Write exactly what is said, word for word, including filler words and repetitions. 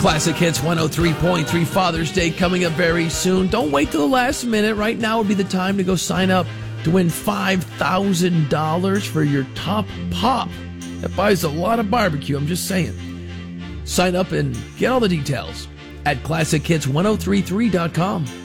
Classic Hits one oh three point three, Father's Day coming up very soon. Don't wait till the last minute. Right now would be the time to go sign up to win five thousand dollars for your top pop. That buys a lot of barbecue, I'm just saying. Sign up and get all the details at classic hits ten thirty-three dot com.